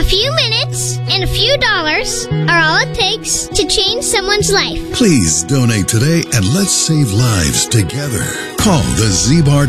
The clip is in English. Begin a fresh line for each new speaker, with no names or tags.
A few minutes and a few dollars are all it takes to change someone's life.
Please donate today and let's save lives together. Call the Z-Bar